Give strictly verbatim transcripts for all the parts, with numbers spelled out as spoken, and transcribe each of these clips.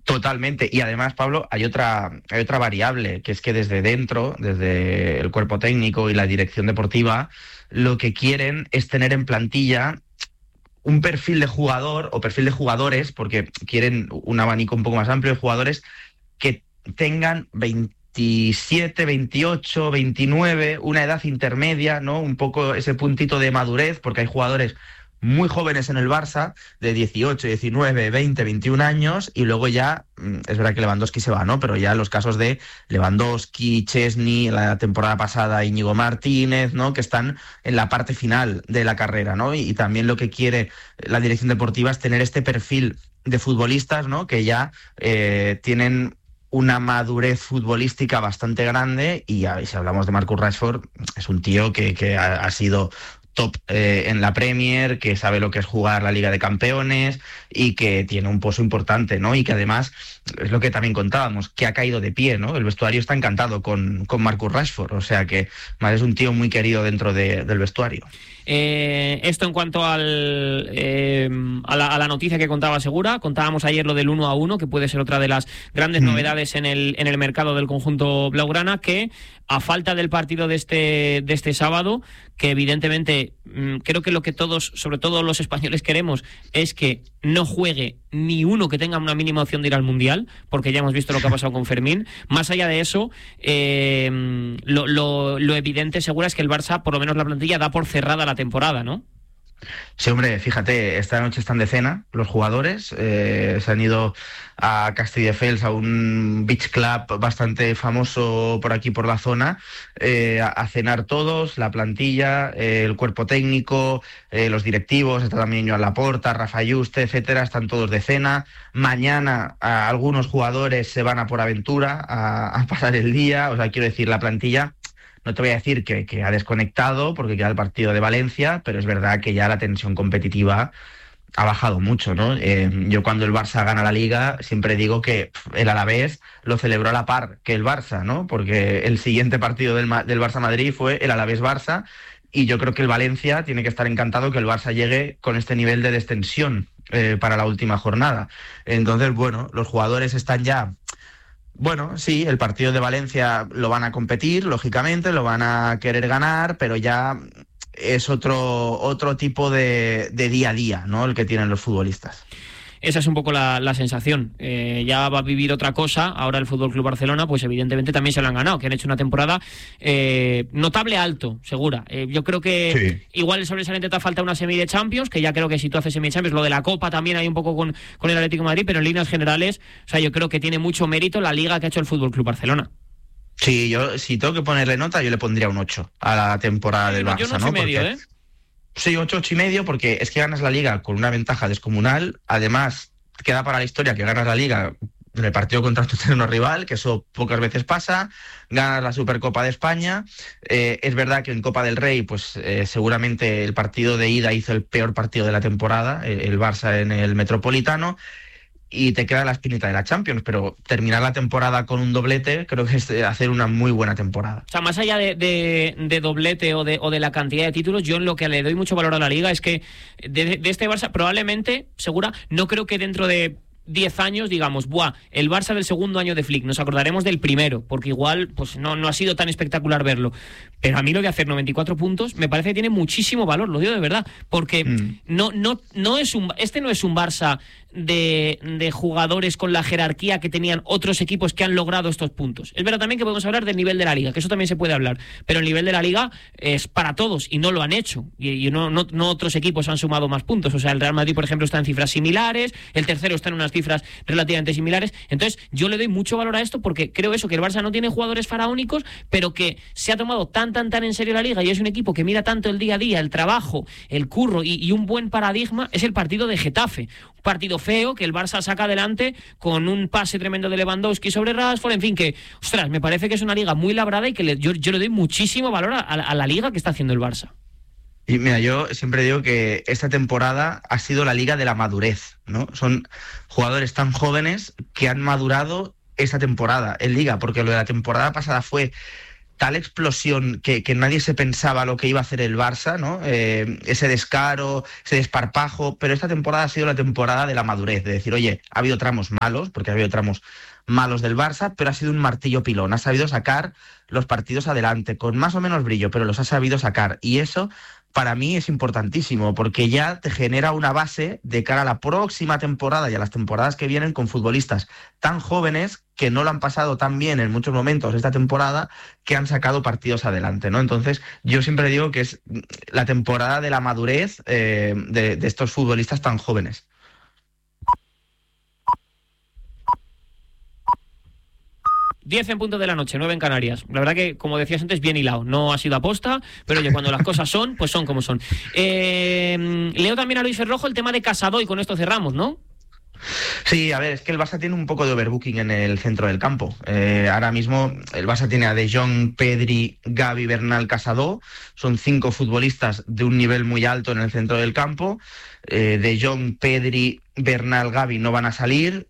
Totalmente. Y además, Pablo, hay otra, hay otra variable, que es que desde dentro, desde el cuerpo técnico y la dirección deportiva, lo que quieren es tener en plantilla un perfil de jugador o perfil de jugadores, porque quieren un abanico un poco más amplio de jugadores que tengan veintisiete, veintiocho, veintinueve, una edad intermedia, ¿no? Un poco ese puntito de madurez, porque hay jugadores muy jóvenes en el Barça, de dieciocho, diecinueve, veinte, veintiún años, y luego ya, es verdad que Lewandowski se va, ¿no? Pero ya los casos de Lewandowski, Chesney, la temporada pasada Íñigo Martínez, ¿no? Que están en la parte final de la carrera, ¿no? Y, y también lo que quiere la dirección deportiva es tener este perfil de futbolistas, ¿no? Que ya eh, tienen una madurez futbolística bastante grande, y a, si hablamos de Marcus Rashford, es un tío que, que ha, ha sido top eh, en la Premier, que sabe lo que es jugar la Liga de Campeones y que tiene un pozo importante, ¿no? Y que además, es lo que también contábamos, que ha caído de pie, ¿no? El vestuario está encantado con, con Marcus Rashford, o sea que más es un tío muy querido dentro de, del vestuario. Eh, esto en cuanto al, eh, a, la, a la noticia que contaba Segura. Contábamos ayer lo del uno a uno, que puede ser otra de las grandes mm. novedades en el, en el mercado del conjunto blaugrana, que a falta del partido de este, de este sábado, que evidentemente mmm, creo que lo que todos, sobre todo los españoles, queremos es que no juegue ni uno que tenga una mínima opción de ir al Mundial, porque ya hemos visto lo que ha pasado con Fermín. Más allá de eso, eh, lo, lo, lo evidente, Segura, es que el Barça, por lo menos la plantilla, da por cerrada la temporada, ¿no? Sí, hombre, fíjate, esta noche están de cena los jugadores, eh, se han ido a Castelldefels, a un beach club bastante famoso por aquí, por la zona, eh, a, a cenar todos, la plantilla, eh, el cuerpo técnico, eh, los directivos, está también Joan Laporta, Rafa Juste, etcétera, están todos de cena. Mañana a, algunos jugadores se van a Por Aventura a, a pasar el día, o sea, quiero decir, la plantilla... No te voy a decir que, que ha desconectado porque queda el partido de Valencia, pero es verdad que ya la tensión competitiva ha bajado mucho, ¿no? Eh, yo cuando el Barça gana la Liga siempre digo que el Alavés lo celebró a la par que el Barça, ¿no? Porque el siguiente partido del, del Barça-Madrid fue el Alavés-Barça, y yo creo que el Valencia tiene que estar encantado que el Barça llegue con este nivel de descensión eh, para la última jornada. Entonces, bueno, los jugadores están ya... Bueno, sí, el partido de Valencia lo van a competir, lógicamente, lo van a querer ganar, pero ya es otro, otro tipo de, de día a día, ¿no? El que tienen los futbolistas. Esa es un poco la, la sensación. Eh, ya va a vivir otra cosa. Ahora el F C Barcelona, pues evidentemente también se lo han ganado, que han hecho una temporada eh, notable alto, Segura. Eh, yo creo que sí. Igual el sobresaliente te falta una semi de Champions, que ya creo que si tú haces semi de Champions, lo de la Copa también hay un poco con, con el Atlético de Madrid, pero en líneas generales, o sea, yo creo que tiene mucho mérito la liga que ha hecho el F C Barcelona. Sí, yo si tengo que ponerle nota, yo le pondría un ocho a la temporada sí, del Barça, yo no sé ¿no? medio, Porque... ¿eh? Sí, ocho, ocho y medio, porque es que ganas la Liga con una ventaja descomunal. Además, queda para la historia que ganas la Liga en el partido contra tu eterno rival, que eso pocas veces pasa. Ganas la Supercopa de España. Eh, es verdad que en Copa del Rey, pues eh, seguramente el partido de ida hizo el peor partido de la temporada, el, el Barça en el Metropolitano. Y te queda la espinita de la Champions, pero terminar la temporada con un doblete creo que es hacer una muy buena temporada. O sea, más allá de, de, de doblete o de, o de la cantidad de títulos, yo en lo que le doy mucho valor a la Liga es que de, de este Barça probablemente, Segura, no creo que dentro de diez años digamos, buah, el Barça del segundo año de Flick, nos acordaremos del primero, porque igual pues no, no ha sido tan espectacular verlo, pero a mí lo de hacer noventa y cuatro puntos me parece que tiene muchísimo valor, lo digo de verdad, porque mm. no, no, no es un, este no es un Barça de, de jugadores con la jerarquía que tenían otros equipos que han logrado estos puntos. Es verdad también que podemos hablar del nivel de la Liga, que eso también se puede hablar, pero el nivel de la Liga es para todos y no lo han hecho, y, y no, no, no otros equipos han sumado más puntos. O sea, el Real Madrid, por ejemplo, está en cifras similares, el tercero está en unas cifras relativamente similares. Entonces yo le doy mucho valor a esto porque creo eso, que el Barça no tiene jugadores faraónicos, pero que se ha tomado tan tan tan en serio la Liga y es un equipo que mira tanto el día a día, el trabajo, el curro y, y un buen paradigma. Es el partido de Getafe, un partido feo que el Barça saca adelante con un pase tremendo de Lewandowski sobre Rashford, en fin, que, ostras, me parece que es una Liga muy labrada y que le, yo, yo le doy muchísimo valor a, a la Liga que está haciendo el Barça. Y mira, yo siempre digo que esta temporada ha sido la Liga de la madurez, ¿no? Son jugadores tan jóvenes que han madurado esta temporada en Liga, porque lo de la temporada pasada fue tal explosión que, que nadie se pensaba lo que iba a hacer el Barça, ¿no? Eh, ese descaro, ese desparpajo, pero esta temporada ha sido la temporada de la madurez, de decir, oye, ha habido tramos malos, porque ha habido tramos malos del Barça, pero ha sido un martillo pilón, ha sabido sacar los partidos adelante, con más o menos brillo, pero los ha sabido sacar, y eso para mí es importantísimo, porque ya te genera una base de cara a la próxima temporada y a las temporadas que vienen con futbolistas tan jóvenes que no lo han pasado tan bien en muchos momentos esta temporada, que han sacado partidos adelante, ¿no? Entonces, yo siempre digo que es la temporada de la madurez eh, de, de estos futbolistas tan jóvenes. diez en punto de la noche, nueve en Canarias. La verdad que, como decías antes, bien hilado. No ha sido aposta, pero oye, cuando las cosas son, pues son como son. Eh, leo también a Luis Ferrojo el tema de Casado y con esto cerramos, ¿no? Sí, a ver, es que el Barça tiene un poco de overbooking en el centro del campo. Eh, ahora mismo el Barça tiene a De Jong, Pedri, Gavi, Bernal, Casado. Son cinco futbolistas de un nivel muy alto en el centro del campo. Eh, De Jong, Pedri, Bernal, Gavi no van a salir,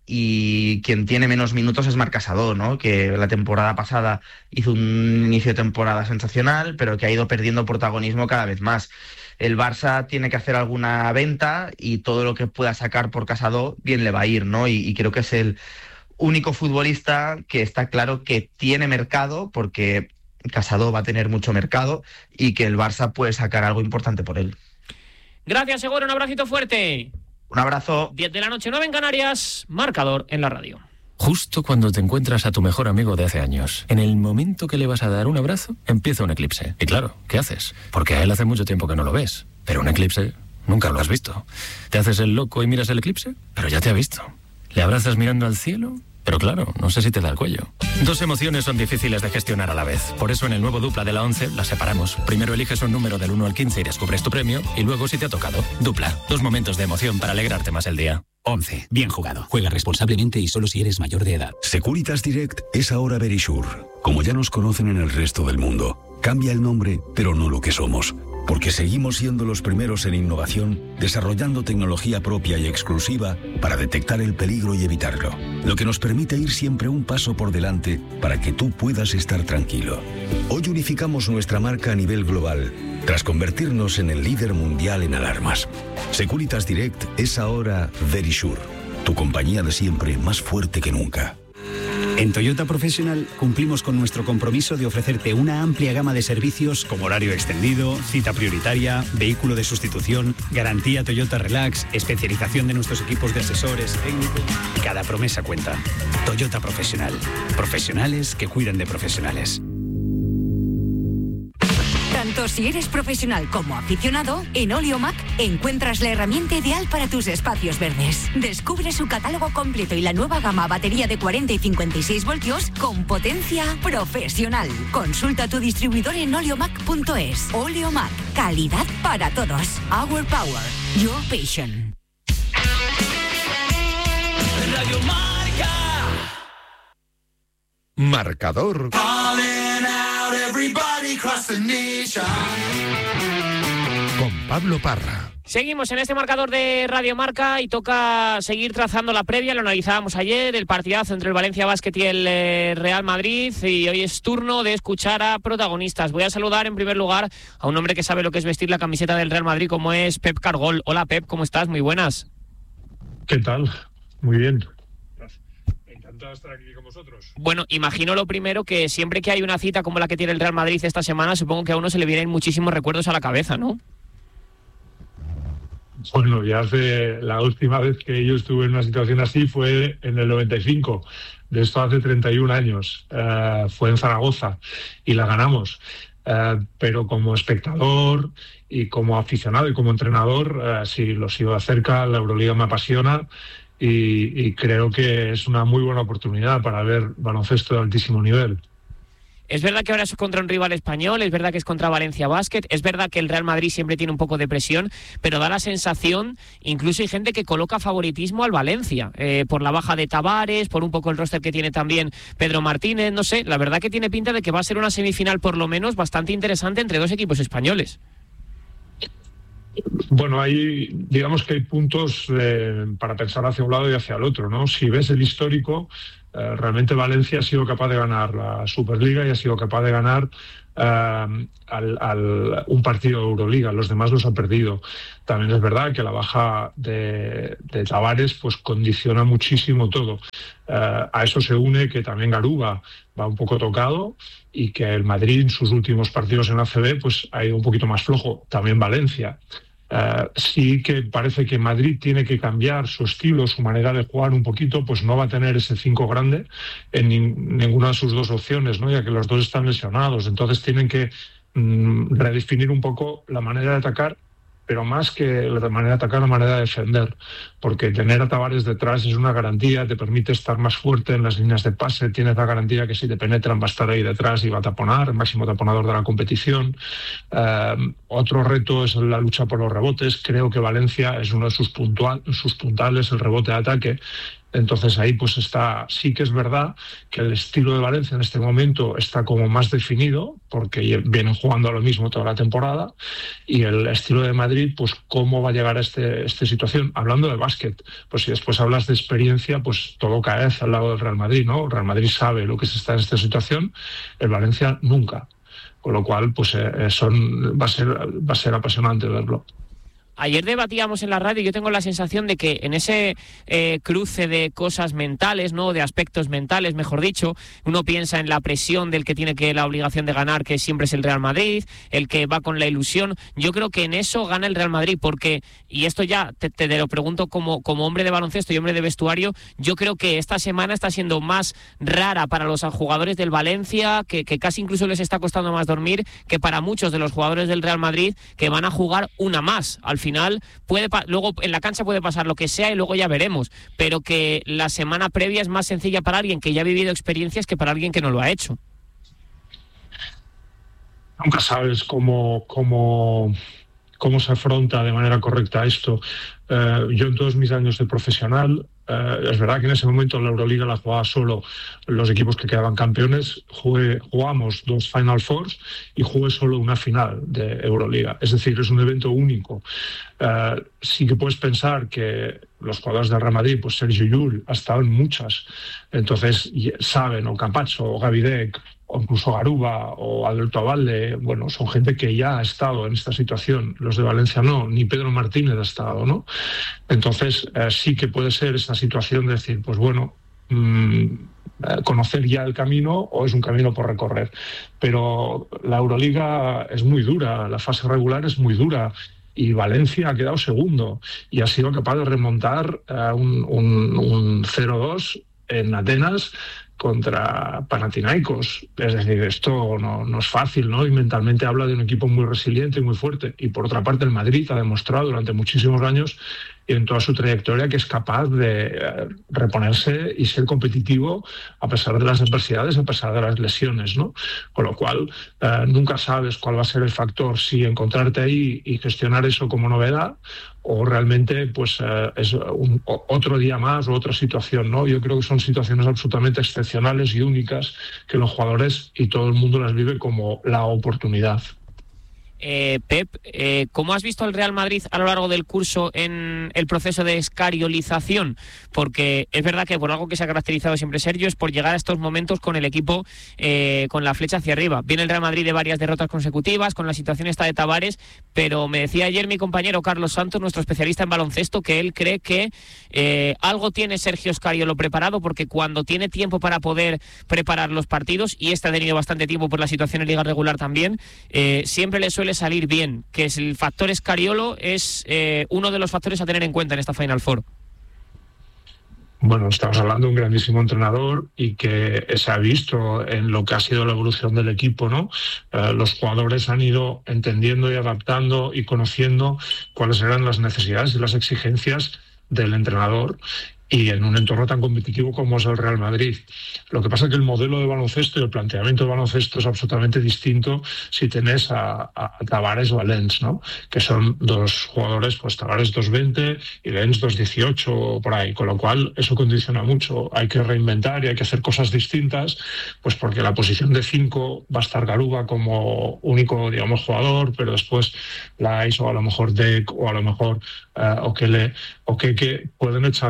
y quien tiene menos minutos es Marc Casado, ¿no? Que la temporada pasada hizo un inicio de temporada sensacional, pero que ha ido perdiendo protagonismo cada vez más. El Barça tiene que hacer alguna venta y todo lo que pueda sacar por Casado bien le va a ir, ¿no? Y, y creo que es el único futbolista que está claro que tiene mercado, porque Casado va a tener mucho mercado y que el Barça puede sacar algo importante por él. Gracias, Seguro, un abracito fuerte. Un abrazo. diez de la noche, nueve en Canarias, marcador en la radio. Justo cuando te encuentras a tu mejor amigo de hace años, en el momento que le vas a dar un abrazo, empieza un eclipse. Y claro, ¿qué haces? Porque a él hace mucho tiempo que no lo ves. Pero un eclipse nunca lo has visto. ¿Te haces el loco y miras el eclipse? Pero ya te ha visto. ¿Le abrazas mirando al cielo? Pero claro, no sé si te da el cuello. Dos emociones son difíciles de gestionar a la vez. Por eso en el nuevo Dupla de la once las separamos. Primero eliges un número del uno al quince y descubres tu premio. Y luego, si te ha tocado, Dupla. Dos momentos de emoción para alegrarte más el día. once. Bien jugado. Juega responsablemente y solo si eres mayor de edad. Securitas Direct es ahora Verisure. Como ya nos conocen en el resto del mundo. Cambia el nombre, pero no lo que somos. Porque seguimos siendo los primeros en innovación, desarrollando tecnología propia y exclusiva para detectar el peligro y evitarlo. Lo que nos permite ir siempre un paso por delante para que tú puedas estar tranquilo. Hoy unificamos nuestra marca a nivel global, tras convertirnos en el líder mundial en alarmas. Securitas Direct es ahora Verisure, tu compañía de siempre más fuerte que nunca. En Toyota Professional cumplimos con nuestro compromiso de ofrecerte una amplia gama de servicios como horario extendido, cita prioritaria, vehículo de sustitución, garantía Toyota Relax, especialización de nuestros equipos de asesores técnicos. Cada promesa cuenta. Toyota Professional. Profesionales que cuidan de profesionales. Tanto si eres profesional como aficionado, en Oleomac encuentras la herramienta ideal para tus espacios verdes. Descubre su catálogo completo y la nueva gama batería de cuarenta y cincuenta y seis voltios con potencia profesional. Consulta a tu distribuidor en oleomac punto es. Oleomac, calidad para todos. Our power, your passion. Radio Marca. Marcador. Con Pablo Parra. Seguimos en este marcador de Radio Marca y toca seguir trazando la previa. Lo analizábamos ayer, el partidazo entre el Valencia Basket y el eh, Real Madrid, y hoy es turno de escuchar a protagonistas. Voy a saludar en primer lugar a un hombre que sabe lo que es vestir la camiseta del Real Madrid, como es Pep Cargol. Hola Pep, ¿cómo estás? Muy buenas. ¿Qué tal? Muy bien. Encantado de estar aquí con vosotros. Bueno, imagino lo primero que siempre que hay una cita como la que tiene el Real Madrid esta semana, supongo que a uno se le vienen muchísimos recuerdos a la cabeza, ¿no? Bueno, ya hace la última vez que yo estuve en una situación así fue en el noventa y cinco, de esto hace treinta y un años, uh, fue en Zaragoza y la ganamos, uh, pero como espectador y como aficionado y como entrenador, uh, sí, lo sigo de cerca, la Euroliga me apasiona y, y creo que es una muy buena oportunidad para ver baloncesto de altísimo nivel. Es verdad que ahora es contra un rival español, es verdad que es contra Valencia Basket, es verdad que el Real Madrid siempre tiene un poco de presión, pero da la sensación, incluso hay gente que coloca favoritismo al Valencia, eh, por la baja de Tavares, por un poco el roster que tiene también Pedro Martínez, no sé, la verdad que tiene pinta de que va a ser una semifinal por lo menos bastante interesante entre dos equipos españoles. Bueno, hay, digamos que hay puntos eh, para pensar hacia un lado y hacia el otro, ¿no? Si ves el histórico, Eh, realmente Valencia ha sido capaz de ganar la Superliga y ha sido capaz de ganar eh, al, al, un partido de Euroliga, los demás los ha perdido. También es verdad que la baja de, de Tavares pues condiciona muchísimo todo. Eh, a eso se une que también Garuba va un poco tocado y que el Madrid en sus últimos partidos en A C B pues ha ido un poquito más flojo. También Valencia. Uh, sí que parece que Madrid tiene que cambiar su estilo, su manera de jugar un poquito, pues no va a tener ese cinco grande en ni, ninguna de sus dos opciones, ¿no? Ya que los dos están lesionados. Entonces tienen que mm, redefinir un poco la manera de atacar, pero más que la manera de atacar, la manera de defender, porque tener a Tavares detrás es una garantía, te permite estar más fuerte en las líneas de pase, tienes la garantía que si te penetran va a estar ahí detrás y va a taponar, el máximo taponador de la competición. Uh, otro reto es la lucha por los rebotes. Creo que Valencia es uno de sus, puntual, sus puntales, el rebote de ataque. Entonces ahí pues está, sí que es verdad que el estilo de Valencia en este momento está como más definido, porque vienen jugando a lo mismo toda la temporada, y el estilo de Madrid, pues cómo va a llegar a este, esta situación. Hablando de básquet, pues si después hablas de experiencia, pues todo cae al lado del Real Madrid, ¿no? El Real Madrid sabe lo que se está en esta situación, el Valencia nunca. Con lo cual, pues eh, son, va a ser, va a ser apasionante verlo. Ayer debatíamos en la radio y yo tengo la sensación de que en ese eh, cruce de cosas mentales, ¿no? De aspectos mentales, mejor dicho, uno piensa en la presión del que tiene que la obligación de ganar, que siempre es el Real Madrid, el que va con la ilusión. Yo creo que en eso gana el Real Madrid, porque, y esto ya te, te lo pregunto como, como hombre de baloncesto y hombre de vestuario, yo creo que esta semana está siendo más rara para los jugadores del Valencia, que, que casi incluso les está costando más dormir, que para muchos de los jugadores del Real Madrid, que van a jugar una más al final. Final puede luego en la cancha puede pasar lo que sea y luego ya veremos, pero que la semana previa es más sencilla para alguien que ya ha vivido experiencias que para alguien que no lo ha hecho. Nunca sabes cómo, cómo, cómo se afronta de manera correcta esto. Eh, yo en todos mis años de profesional, eh, es verdad que en ese momento la Euroliga la jugaba solo los equipos que quedaban campeones. Jugué, jugamos dos Final Fours y jugué solo una final de Euroliga. Es decir, es un evento único. Eh, sí que puedes pensar que los jugadores del Real Madrid, pues Sergio Llull ha estado en muchas, entonces saben, o Campazzo, o Gavidec, o incluso Garuba o Alberto Abalde, bueno, son gente que ya ha estado en esta situación. Los de Valencia no, ni Pedro Martínez ha estado, ¿no? Entonces eh, sí que puede ser esta situación de decir, pues bueno, mmm, eh, conocer ya el camino o es un camino por recorrer. Pero la Euroliga es muy dura, la fase regular es muy dura, y Valencia ha quedado segundo y ha sido capaz de remontar uh, un, un, un cero dos en Atenas contra Panathinaikos. Es decir, esto no, no es fácil, ¿no? Y mentalmente habla de un equipo muy resiliente y muy fuerte. Y por otra parte, el Madrid ha demostrado durante muchísimos años y en toda su trayectoria que es capaz de reponerse y ser competitivo a pesar de las adversidades, a pesar de las lesiones, ¿no? Con lo cual, eh, nunca sabes cuál va a ser el factor, si encontrarte ahí y gestionar eso como novedad o realmente pues eh, es un, otro día más o otra situación, ¿no? Yo creo que son situaciones absolutamente excepcionales y únicas que los jugadores y todo el mundo las vive como la oportunidad. Eh, Pep, eh, ¿cómo has visto al Real Madrid a lo largo del curso en el proceso de escariolización? Porque es verdad que por algo que se ha caracterizado siempre Sergio es por llegar a estos momentos con el equipo eh, con la flecha hacia arriba. Viene el Real Madrid de varias derrotas consecutivas, con la situación esta de Tavares, pero me decía ayer mi compañero Carlos Santos, nuestro especialista en baloncesto, que él cree que eh, algo tiene Sergio Scariolo preparado, porque cuando tiene tiempo para poder preparar los partidos, y este ha tenido bastante tiempo por la situación en liga regular también, eh, siempre le suele salir bien, que es el factor Scariolo es eh, uno de los factores a tener en cuenta en esta Final Four. Bueno, estamos hablando de un grandísimo entrenador y que se ha visto en lo que ha sido la evolución del equipo, ¿no? Eh, los jugadores han ido entendiendo y adaptando y conociendo cuáles eran las necesidades y las exigencias del entrenador, y en un entorno tan competitivo como es el Real Madrid. Lo que pasa es que el modelo de baloncesto y el planteamiento de baloncesto es absolutamente distinto si tenés a, a Tavares o a Lenz, ¿no? Que son dos jugadores, pues Tavares dos veinte y Lenz dos dieciocho por ahí, con lo cual eso condiciona mucho. Hay que reinventar y hay que hacer cosas distintas, pues porque la posición de cinco va a estar Garuba como único, digamos, jugador, pero después la I S O a lo mejor Deck o a lo mejor uh, Okele o que, que pueden echar una mano ahí.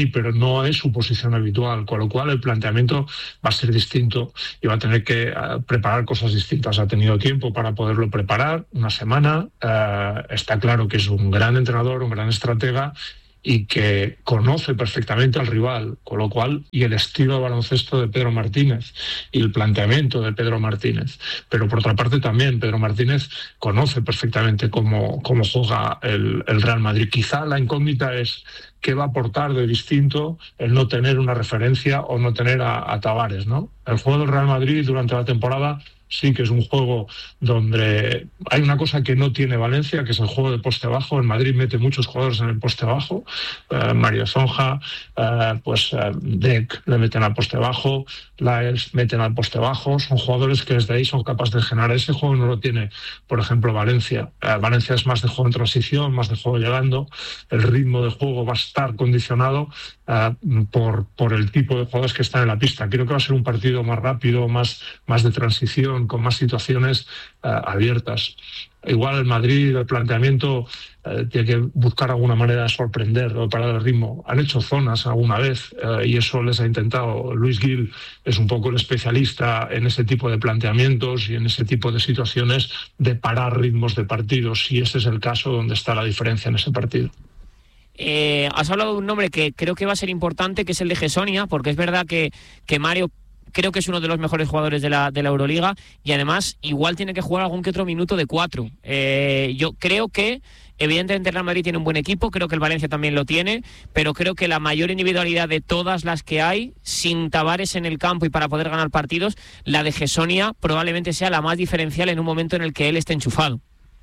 ahí, pero no es su posición habitual, con lo cual el planteamiento va a ser distinto y va a tener que uh, preparar cosas distintas. Ha tenido tiempo para poderlo preparar, una semana, uh, está claro que es un gran entrenador, un gran estratega, y que conoce perfectamente al rival, con lo cual, y el estilo de baloncesto de Pedro Martínez y el planteamiento de Pedro Martínez. Pero por otra parte también Pedro Martínez conoce perfectamente cómo, cómo juega el, el Real Madrid. Quizá la incógnita es qué va a aportar de distinto el no tener una referencia o no tener a, a Tavares, ¿no? El juego del Real Madrid durante la temporada sí que es un juego donde hay una cosa que no tiene Valencia, que es el juego de poste bajo. El Madrid mete muchos jugadores en el poste bajo. Uh, Mario Zonja, uh, pues uh, Deck le meten al poste bajo, Laels meten al poste bajo. Son jugadores que desde ahí son capaces de generar. Ese juego no lo tiene, por ejemplo, Valencia. Uh, Valencia es más de juego en transición, más de juego llegando. El ritmo de juego va a estar condicionado uh, por, por el tipo de jugadores que están en la pista. Creo que va a ser un partido más rápido, más, más de transición, con más situaciones uh, abiertas. Igual el Madrid, el planteamiento, uh, tiene que buscar alguna manera de sorprender o parar el ritmo. Han hecho zonas alguna vez uh, y eso les ha intentado. Luis Gil es un poco el especialista en ese tipo de planteamientos y en ese tipo de situaciones de parar ritmos de partidos, y ese es el caso donde está la diferencia en ese partido. Eh, has hablado de un nombre que creo que va a ser importante, que es el de Gessonia, porque es verdad que, que Mario creo que es uno de los mejores jugadores de la, de la Euroliga, y además igual tiene que jugar algún que otro minuto de cuatro. Eh, yo creo que evidentemente el Real Madrid tiene un buen equipo, creo que el Valencia también lo tiene, pero creo que la mayor individualidad de todas las que hay, sin Tavares en el campo y para poder ganar partidos, la de Gessonia probablemente sea la más diferencial en un momento en el que él esté enchufado.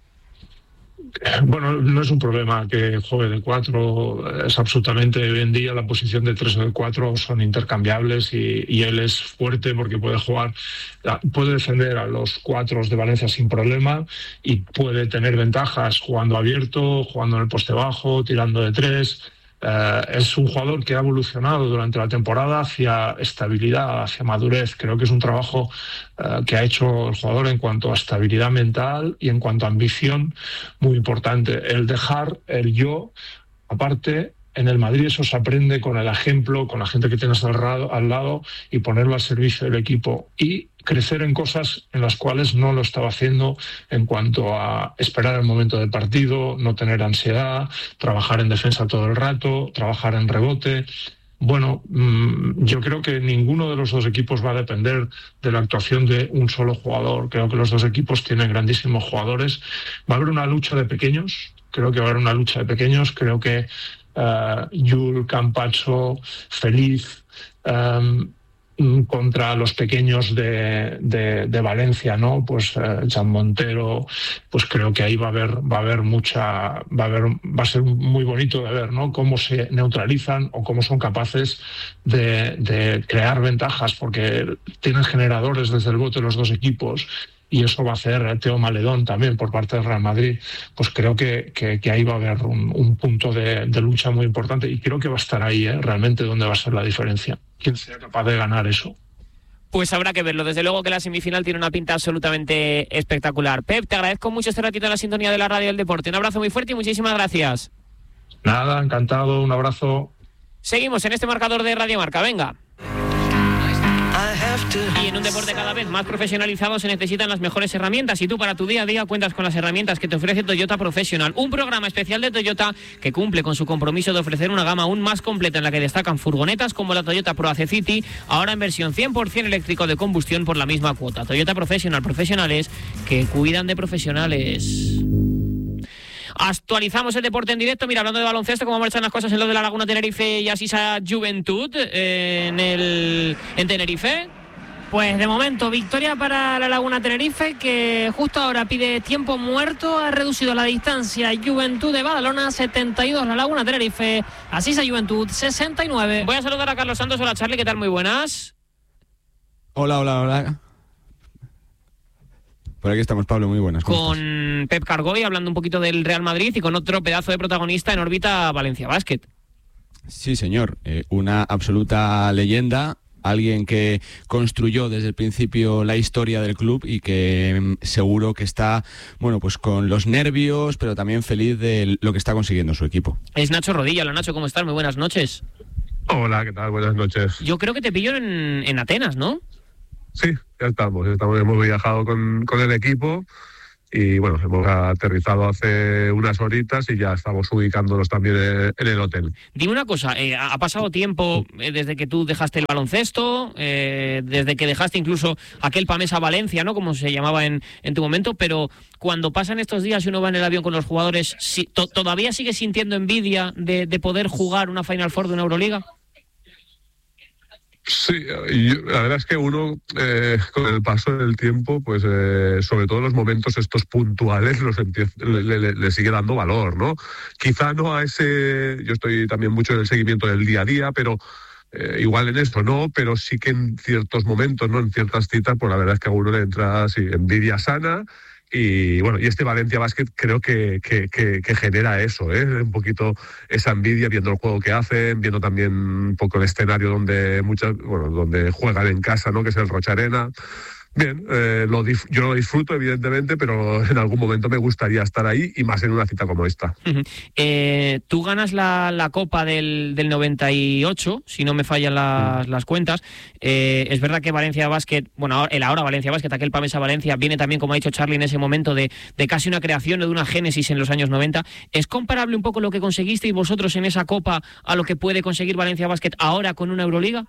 Bueno, no es un problema que juegue de cuatro, es absolutamente, hoy en día la posición de tres o de cuatro son intercambiables, y, y él es fuerte porque puede jugar, puede defender a los cuatro de Valencia sin problema y puede tener ventajas jugando abierto, jugando en el poste bajo, tirando de tres. Uh, es un jugador que ha evolucionado durante la temporada hacia estabilidad, hacia madurez. Creo que es un trabajo uh, que ha hecho el jugador en cuanto a estabilidad mental y en cuanto a ambición muy importante. El dejar el yo, aparte, en el Madrid eso se aprende con el ejemplo, con la gente que tienes al lado, al lado y ponerlo al servicio del equipo, y crecer en cosas en las cuales no lo estaba haciendo, en cuanto a esperar el momento del partido, no tener ansiedad, trabajar en defensa todo el rato, trabajar en rebote. Bueno, yo creo que ninguno de los dos equipos va a depender de la actuación de un solo jugador. Creo que los dos equipos tienen grandísimos jugadores. Va a haber una lucha de pequeños, creo que va a haber una lucha de pequeños, creo que Uh, Yul, Campazzo, Feliz um, contra los pequeños de, de, de Valencia, ¿no? Pues uh, Jan Montero, pues creo que ahí va a haber va a haber mucha va a haber va a ser muy bonito de ver, ¿no? Cómo se neutralizan o cómo son capaces de, de crear ventajas, porque tienen generadores desde el bote los dos equipos. Y eso va a hacer Teo Maledón también por parte del Real Madrid. Pues creo que, que, que ahí va a haber un, un punto de, de lucha muy importante, y creo que va a estar ahí, ¿eh? Realmente donde va a ser la diferencia. ¿Quién sea capaz de ganar eso? Pues habrá que verlo. Desde luego que la semifinal tiene una pinta absolutamente espectacular. Pep, te agradezco mucho este ratito en la sintonía de la Radio del Deporte. Un abrazo muy fuerte y muchísimas gracias. Nada, encantado, un abrazo. Seguimos en este marcador de Radio Marca, venga. Y en un deporte cada vez más profesionalizado se necesitan las mejores herramientas, y tú para tu día a día cuentas con las herramientas que te ofrece Toyota Professional, un programa especial de Toyota que cumple con su compromiso de ofrecer una gama aún más completa, en la que destacan furgonetas como la Toyota Proace City, ahora en versión cien por ciento eléctrico de combustión por la misma cuota. Toyota Professional, profesionales que cuidan de profesionales. Actualizamos el deporte en directo. Mira, hablando de baloncesto, cómo marchan las cosas en lo de la Laguna Tenerife y Asisa Juventud eh, en el en Tenerife. Pues de momento, victoria para la Laguna Tenerife, que justo ahora pide tiempo muerto. Ha reducido la distancia Juventud de Badalona, setenta y dos la Laguna Tenerife, Asisa Juventud sesenta y nueve. Voy a saludar a Carlos Santos. Hola, Charlie, ¿qué tal? Muy buenas. Hola, hola, hola. Por aquí estamos, Pablo, muy buenas. Con Pep Cargoy hablando un poquito del Real Madrid, y con otro pedazo de protagonista en órbita, Valencia Basket. Sí, señor, eh, una absoluta leyenda, alguien que construyó desde el principio la historia del club y que mm, seguro que está, bueno, pues con los nervios, pero también feliz de lo que está consiguiendo su equipo. Es Nacho Rodilla. Hola, Nacho, ¿cómo estás? Muy buenas noches. Hola, ¿qué tal? Buenas noches. Yo creo que te pillo en, en Atenas, ¿no? Sí, ya estamos, ya estamos hemos viajado con, con el equipo y bueno, hemos aterrizado hace unas horitas y ya estamos ubicándonos también en, en el hotel. Dime una cosa, eh, ha pasado tiempo eh, desde que tú dejaste el baloncesto, eh, desde que dejaste incluso aquel Pamesa Valencia, ¿no? Como se llamaba en, en tu momento, pero cuando pasan estos días y uno va en el avión con los jugadores, si, to, ¿todavía sigues sintiendo envidia de, de poder jugar una Final Four de una Euroliga? Sí, yo, la verdad es que uno, eh, con el paso del tiempo, pues eh, sobre todo los momentos estos puntuales, los empie- le, le, le sigue dando valor, ¿no? Quizá no a ese... Yo estoy también mucho en el seguimiento del día a día, pero eh, igual en esto no, pero sí que en ciertos momentos, ¿no? En ciertas citas, pues la verdad es que a uno le entra así, envidia sana. Y bueno, y este Valencia Basket creo que, que, que, que genera eso, ¿eh? Un poquito esa envidia, viendo el juego que hacen, viendo también un poco el escenario donde muchas, bueno, donde juegan en casa, ¿no? Que es el Rocha Arena. Bien, eh, lo dif- yo lo disfruto, evidentemente, pero en algún momento me gustaría estar ahí y más en una cita como esta. Uh-huh. Eh, tú ganas la, la Copa del, del noventa y ocho, si no me fallan las, uh-huh. las cuentas. Eh, es verdad que Valencia Basket, bueno, el ahora Valencia Basket, aquel Pamesa Valencia, viene también, como ha dicho Charlie, en ese momento de, de casi una creación o de una génesis en los años noventa. ¿Es comparable un poco lo que conseguisteis vosotros en esa Copa a lo que puede conseguir Valencia Basket ahora con una Euroliga?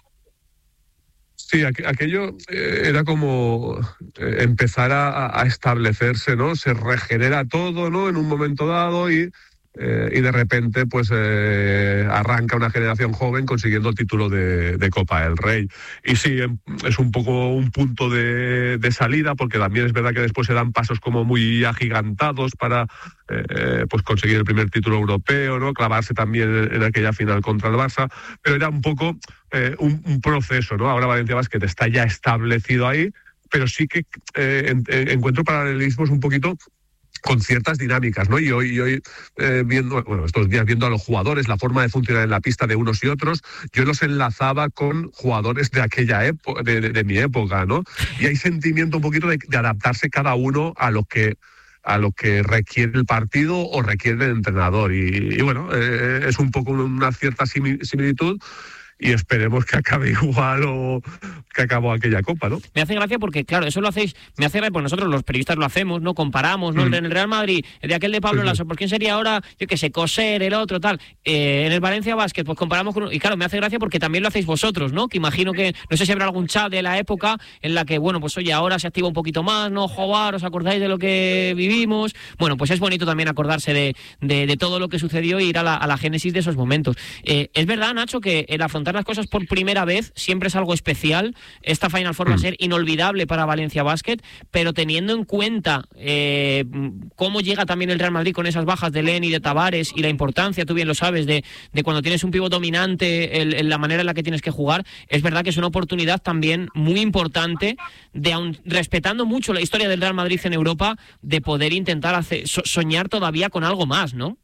Sí, aqu- aquello eh, era como eh, empezar a, a establecerse, ¿no? Se regenera todo, ¿no? En un momento dado y, eh, y de repente pues eh, arranca una generación joven consiguiendo el título de, de Copa del Rey. Y sí, es un poco un punto de, de salida, porque también es verdad que después se dan pasos como muy agigantados para eh, pues conseguir el primer título europeo, ¿no? Clavarse también en, en aquella final contra el Barça, pero era un poco eh, un, un proceso, ¿no? Ahora Valencia Basket está ya establecido ahí, pero sí que eh, en, en, encuentro paralelismos un poquito con ciertas dinámicas, ¿no? Y hoy, y hoy eh, viendo, bueno, estos días viendo a los jugadores, la forma de funcionar en la pista de unos y otros, yo los enlazaba con jugadores de aquella época, de, de, de mi época, ¿no? Y hay sentimiento un poquito de, de adaptarse cada uno a lo que a lo que requiere el partido o requiere el entrenador. Y, y bueno, eh, es un poco una cierta similitud. Y esperemos que acabe igual o que acabó aquella Copa, ¿no? Me hace gracia porque, claro, eso lo hacéis, me hace gracia porque nosotros los periodistas lo hacemos, ¿no? Comparamos, ¿no? Mm. En el Real Madrid, de aquel de Pablo sí, Lasso, ¿por quién sería ahora, yo qué sé, Coser, el otro, tal? Eh, en el Valencia Basket, pues comparamos con... Y claro, me hace gracia porque también lo hacéis vosotros, ¿no? Que imagino que, no sé si habrá algún chat de la época en la que, bueno, pues oye, ahora se activa un poquito más, ¿no? Jugar, ¿os acordáis de lo que vivimos? Bueno, pues es bonito también acordarse de, de, de todo lo que sucedió y ir a la, a la génesis de esos momentos. Eh, es verdad, Nacho, que el afrontar las cosas por primera vez siempre es algo especial. Esta Final Four va a ser inolvidable para Valencia Basket, pero teniendo en cuenta eh, cómo llega también el Real Madrid con esas bajas de Len y de Tavares y la importancia, tú bien lo sabes, de, de cuando tienes un pívot dominante, el, el, la manera en la que tienes que jugar, es verdad que es una oportunidad también muy importante de, aun respetando mucho la historia del Real Madrid en Europa, de poder intentar hacer, so, soñar todavía con algo más, ¿no?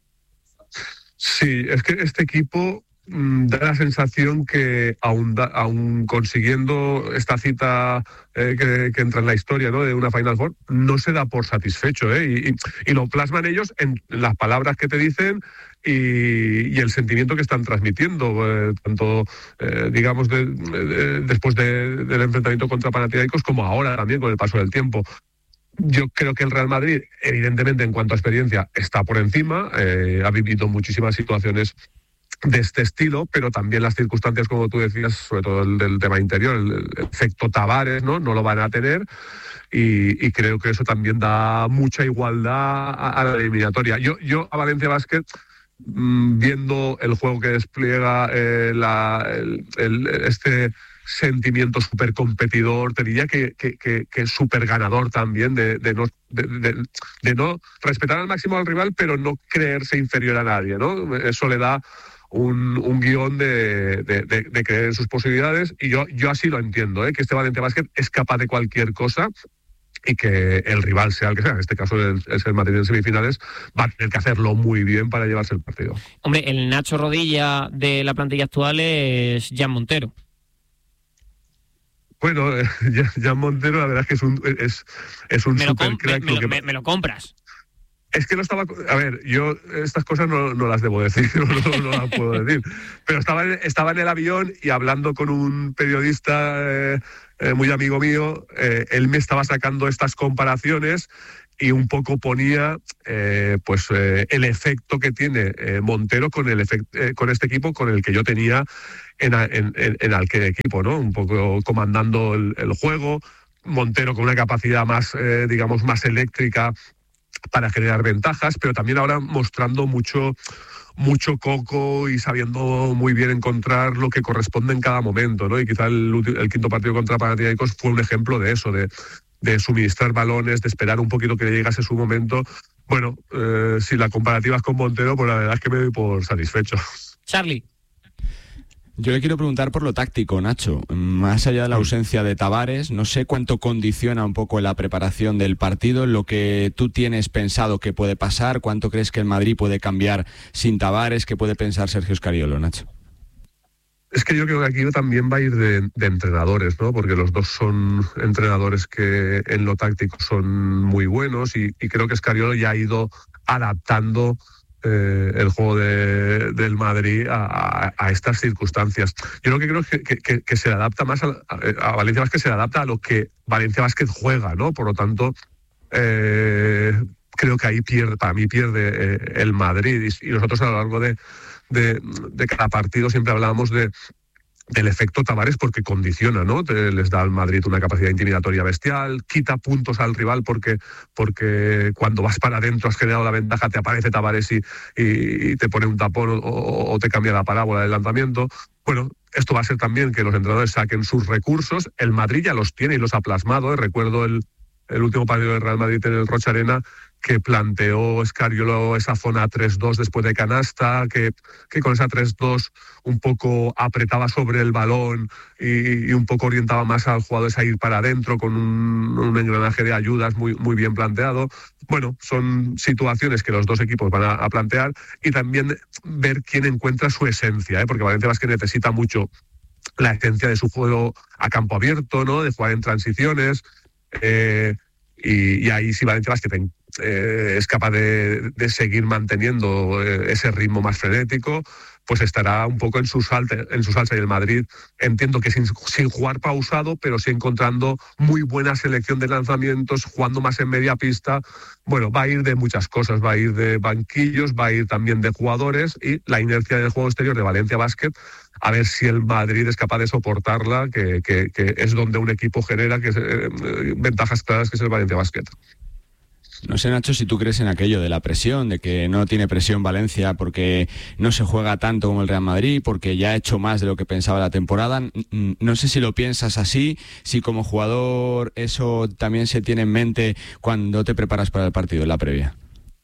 Sí, es que este equipo da la sensación que aún, da, aún consiguiendo esta cita eh, que, que entra en la historia, ¿no? De una Final Four, no se da por satisfecho, ¿eh? y, y, y lo plasman ellos en las palabras que te dicen y, y el sentimiento que están transmitiendo, eh, tanto eh, digamos de, de, después de, del enfrentamiento contra Panathinaikos como ahora también con el paso del tiempo. Yo creo que el Real Madrid, evidentemente en cuanto a experiencia, está por encima, eh, ha vivido muchísimas situaciones de este estilo, pero también las circunstancias, como tú decías, sobre todo el del tema interior, el, el efecto Tavares, ¿no? No lo van a tener y, y creo que eso también da mucha igualdad a, a la eliminatoria. Yo, yo a Valencia Basket, mmm, viendo el juego que despliega eh, la, el, el, este sentimiento súper competidor, te diría que, que, que, que es súper ganador también de, de, no, de, de, de no respetar al máximo al rival, pero no creerse inferior a nadie, ¿no? Eso le da Un, un guión de, de, de, de creer en sus posibilidades y yo, yo así lo entiendo, ¿eh? Que este Valencia Basket es capaz de cualquier cosa y que el rival sea el que sea, en este caso es el Madrid en semifinales, va a tener que hacerlo muy bien para llevarse el partido. Hombre, el Nacho Rodilla de la plantilla actual es Jan Montero. Bueno, eh, Jan Montero la verdad es que es un, es, es un super crack. Me, me, que... me, me lo compras. Es que no estaba... A ver, yo estas cosas no, no las debo decir, no, no, no las puedo decir. Pero estaba en, estaba en el avión y hablando con un periodista eh, eh, muy amigo mío, eh, él me estaba sacando estas comparaciones y un poco ponía eh, pues eh, el efecto que tiene eh, Montero con, el efect, eh, con este equipo con el que yo tenía en, en, en, en aquel equipo, ¿no? Un poco comandando el, el juego, Montero con una capacidad más, eh, digamos, más eléctrica para generar ventajas, pero también ahora mostrando mucho, mucho coco y sabiendo muy bien encontrar lo que corresponde en cada momento, ¿no? Y quizá el, el quinto partido contra Panathinaikos fue un ejemplo de eso, de, de suministrar balones, de esperar un poquito que llegase su momento. Bueno, eh, si la comparativa es con Montero, pues la verdad es que me doy por satisfecho. Charlie. Yo le quiero preguntar por lo táctico, Nacho. Más allá de la ausencia de Tavares, no sé cuánto condiciona un poco la preparación del partido, lo que tú tienes pensado que puede pasar, cuánto crees que el Madrid puede cambiar sin Tavares, qué puede pensar Sergio Scariolo, Nacho. Es que yo creo que aquí también va a ir de, de entrenadores, ¿no? Porque los dos son entrenadores que en lo táctico son muy buenos y, y creo que Scariolo ya ha ido adaptando Eh, el juego de, del Madrid a, a, a estas circunstancias. Yo lo que creo es que, que, que se le adapta más a, a Valencia Basket, se le adapta a lo que Valencia Basket juega, ¿no? Por lo tanto, eh, creo que ahí pierde, para mí pierde eh, el Madrid y, y nosotros a lo largo de, de, de cada partido siempre hablábamos de del efecto Tavares porque condiciona, ¿no? Te, les da al Madrid una capacidad intimidatoria bestial, quita puntos al rival porque, porque cuando vas para adentro has generado la ventaja, te aparece Tavares y, y, y te pone un tapón o, o te cambia la parábola del lanzamiento. Bueno, esto va a ser también que los entrenadores saquen sus recursos. El Madrid ya los tiene y los ha plasmado. ¿eh? Recuerdo el, el último partido del Real Madrid en el Rocha Arena, que planteó Scariolo esa zona tres dos después de canasta, que, que con esa tres dos un poco apretaba sobre el balón y, y un poco orientaba más al jugador a ir para adentro con un, un engranaje de ayudas muy, muy bien planteado. Bueno, son situaciones que los dos equipos van a, a plantear y también ver quién encuentra su esencia, ¿eh? Porque Valencia Basket necesita mucho la esencia de su juego a campo abierto, ¿no? De jugar en transiciones, eh, y, y ahí sí Valencia Basket Eh, es capaz de, de seguir manteniendo eh, ese ritmo más frenético, pues estará un poco en su salsa, en su salsa. Y el Madrid entiendo que sin, sin jugar pausado, pero sí encontrando muy buena selección de lanzamientos, jugando más en media pista. Bueno, va a ir de muchas cosas, va a ir de banquillos, va a ir también de jugadores y la inercia del juego exterior de Valencia Basket, a ver si el Madrid es capaz de soportarla, que, que, que es donde un equipo genera que, eh, ventajas claras, que es el Valencia Basket. No sé, Nacho, si tú crees en aquello de la presión, de que no tiene presión Valencia porque no se juega tanto como el Real Madrid, porque ya ha hecho más de lo que pensaba la temporada. No sé si lo piensas así, si como jugador eso también se tiene en mente cuando te preparas para el partido, en la previa.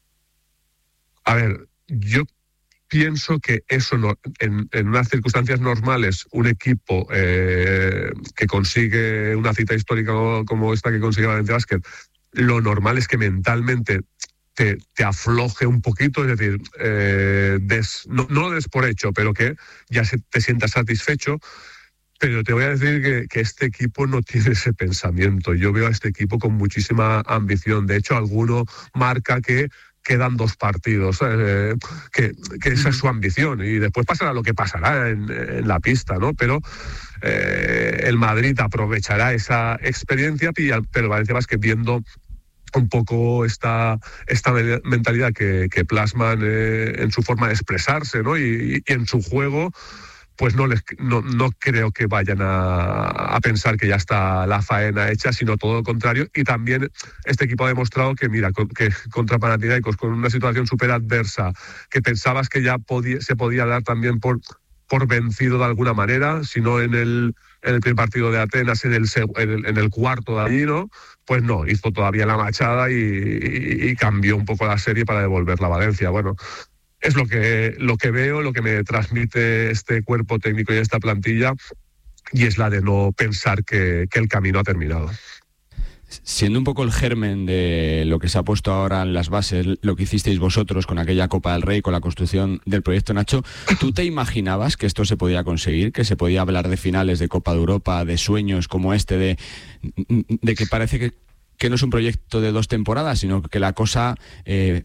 A ver, yo pienso que eso no, en, en unas circunstancias normales, un equipo eh, que consigue una cita histórica como esta que consigue Valencia Basket, lo normal es que mentalmente te, te afloje un poquito, es decir, eh, des, no, no lo des por hecho, pero que ya se, te sientas satisfecho. Pero te voy a decir que, que este equipo no tiene ese pensamiento. Yo veo a este equipo con muchísima ambición. De hecho, alguno marca que quedan dos partidos, eh, que, que esa es su ambición. Y después pasará lo que pasará en, en la pista, ¿no? Pero eh, el Madrid aprovechará esa experiencia, pero Valencia Basket, viendo un poco esta, esta mentalidad que, que plasman eh, en su forma de expresarse, ¿no? y, y en su juego, pues no, les, no, no creo que vayan a, a pensar que ya está la faena hecha, sino todo lo contrario. Y también este equipo ha demostrado que, mira, que contra Panathinaikos, con una situación súper adversa, que pensabas que ya podía, se podía dar también por, por vencido de alguna manera, sino en el, en el primer partido de Atenas, en el, en el, en el cuarto de allí, ¿no? Pues no, hizo todavía la machada y, y, y cambió un poco la serie para devolverla a Valencia. Bueno, es lo que, lo que veo, lo que me transmite este cuerpo técnico y esta plantilla, y es la de no pensar que, que el camino ha terminado. Siendo un poco el germen de lo que se ha puesto ahora en las bases, lo que hicisteis vosotros con aquella Copa del Rey, con la construcción del proyecto, Nacho, ¿tú te imaginabas que esto se podía conseguir? ¿Que se podía hablar de finales de Copa de Europa, de sueños como este, de, de que parece que, que no es un proyecto de dos temporadas, sino que la cosa... Eh,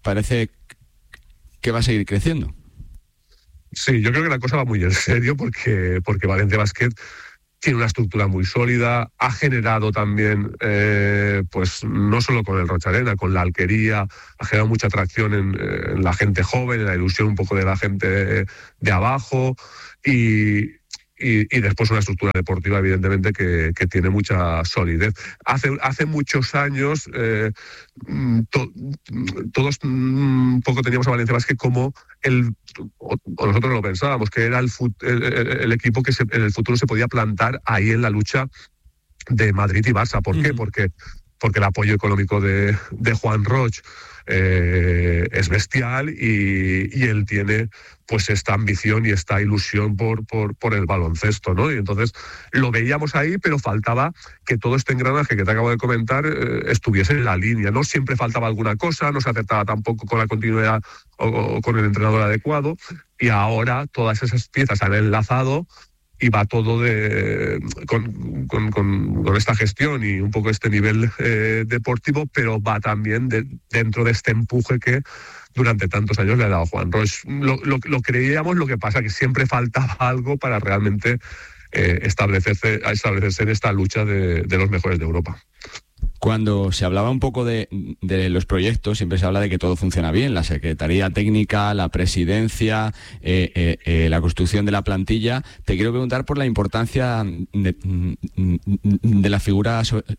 parece que va a seguir creciendo. Sí, yo creo que la cosa va muy en serio porque, porque Valencia Basket tiene una estructura muy sólida, ha generado también, eh, pues no solo con el Rocha Arena, con la Alquería, ha generado mucha atracción en, en la gente joven, en la ilusión un poco de la gente de, de abajo y... Y, y después una estructura deportiva, evidentemente, que, que tiene mucha solidez. Hace, hace muchos años, eh, to, todos un poco teníamos a Valencia Basket como el, o, o nosotros lo pensábamos, que era el, el, el equipo que se, en el futuro se podía plantar ahí en la lucha de Madrid y Barça. ¿Por qué? Uh-huh. Porque, porque el apoyo económico de, de Juan Roig eh, es bestial y, y él tiene pues esta ambición y esta ilusión por, por, por el baloncesto, ¿no? Y entonces lo veíamos ahí, pero faltaba que todo este engranaje que te acabo de comentar eh, estuviese en la línea, ¿no? Siempre faltaba alguna cosa, no se acertaba tampoco con la continuidad o, o con el entrenador adecuado, y ahora todas esas piezas han enlazado y va todo de, con, con, con, con esta gestión y un poco este nivel eh, deportivo, pero va también de, dentro de este empuje que durante tantos años le ha dado Juan Roig. Lo, lo, lo creíamos, lo que pasa que siempre faltaba algo para realmente eh, establecerse, establecerse en esta lucha de, de los mejores de Europa. Cuando se hablaba un poco de, de los proyectos, siempre se habla de que todo funciona bien, la Secretaría Técnica, la Presidencia, eh, eh, eh, la construcción de la plantilla. Te quiero preguntar por la importancia de, de la figura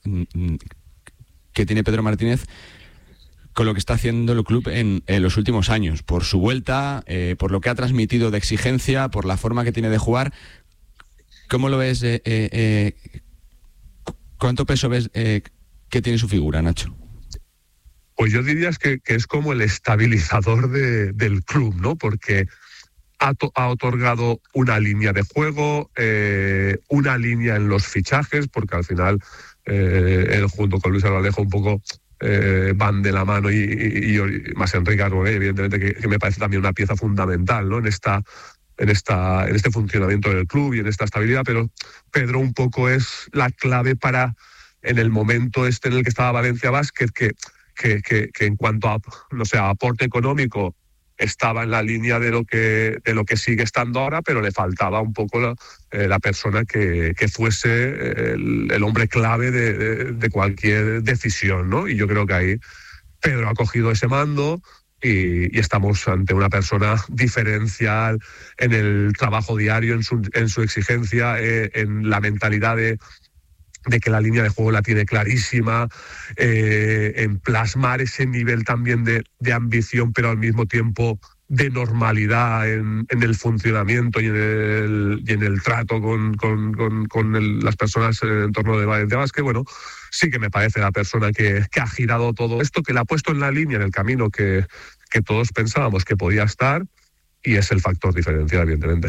que tiene Pedro Martínez con lo que está haciendo el club en, en los últimos años, por su vuelta, eh, por lo que ha transmitido de exigencia, por la forma que tiene de jugar. ¿Cómo lo ves? Eh, eh, eh, ¿Cuánto peso ves eh, que tiene su figura, Nacho? Pues yo diría que, que es como el estabilizador de, del club, ¿no? Porque ha, to, ha otorgado una línea de juego, eh, una línea en los fichajes, porque al final eh, él junto con Luis Albalejo un poco eh, van de la mano y, y, y más Enrique Arbogé, evidentemente, que, que me parece también una pieza fundamental, ¿no? En esta en esta en este funcionamiento del club y en esta estabilidad, pero Pedro un poco es la clave para, en el momento este en el que estaba Valencia Basket, que, que, que, que en cuanto a, no sé, a aporte económico estaba en la línea de lo que de lo que sigue estando ahora, pero le faltaba un poco la, eh, la persona que, que fuese el, el hombre clave de, de, de cualquier decisión, ¿no? Y yo creo que ahí Pedro ha cogido ese mando y, y estamos ante una persona diferencial en el trabajo diario, en su, en su exigencia, eh, en la mentalidad de de que la línea de juego la tiene clarísima, eh, en plasmar ese nivel también de, de ambición, pero al mismo tiempo de normalidad en, en el funcionamiento y en el, y en el trato con, con, con, con el, las personas en torno de Valencia Basket. Bueno, sí que me parece la persona que, que ha girado todo esto, que la ha puesto en la línea, en el camino que, que todos pensábamos que podía estar, y es el factor diferencial, evidentemente.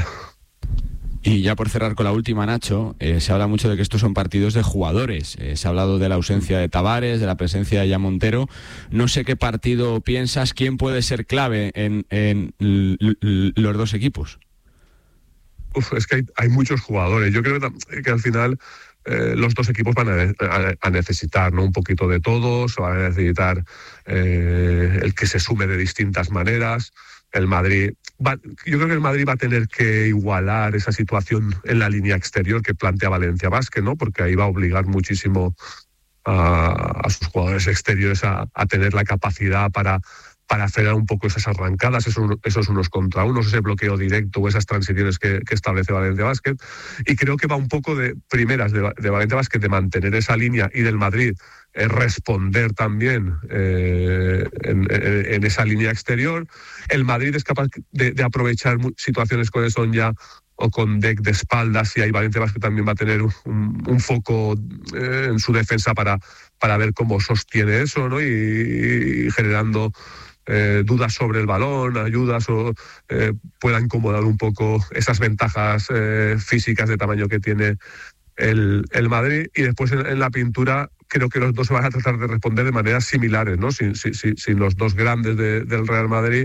Y ya por cerrar con la última, Nacho, eh, se habla mucho de que estos son partidos de jugadores. Eh, se ha hablado de la ausencia de Tavares, de la presencia de Jan Montero. No sé qué partido piensas, quién puede ser clave en, en l- l- los dos equipos. Uf, es que hay, hay muchos jugadores. Yo creo que, que al final eh, los dos equipos van a, a, a necesitar, ¿no? Un poquito de todos, van a necesitar eh, el que se sume de distintas maneras. El Madrid va, yo creo que el Madrid va a tener que igualar esa situación en la línea exterior que plantea Valencia Basket, ¿no? Porque ahí va a obligar muchísimo a, a sus jugadores exteriores a, a tener la capacidad para, para frenar un poco esas arrancadas, esos, esos unos contra unos, ese bloqueo directo o esas transiciones que, que establece Valencia Basket. Y creo que va un poco de primeras de, de Valencia Basket de mantener esa línea, y del Madrid es responder también eh, en, en, en esa línea exterior. El Madrid es capaz de, de aprovechar situaciones con Sonja o con Deck de espaldas, y ahí Valencia Basket también va a tener un, un foco eh, en su defensa para, para ver cómo sostiene eso, ¿no? Y, y generando eh, dudas sobre el balón, ayudas o eh, pueda incomodar un poco esas ventajas eh, físicas de tamaño que tiene el, el Madrid. Y después en, en la pintura creo que los dos se van a tratar de responder de maneras similares, ¿no? Sin, sin, sin los dos grandes de, del Real Madrid,